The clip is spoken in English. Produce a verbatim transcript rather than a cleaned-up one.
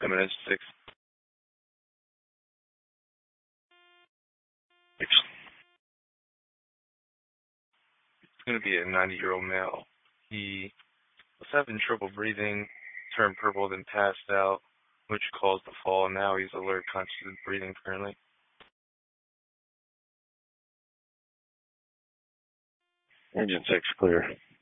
seven inch six. It's going to be a ninety-year-old male. He was having trouble breathing, turned purple, then passed out, which caused the fall. Now he's alert, conscious, and breathing currently. Engine six clear.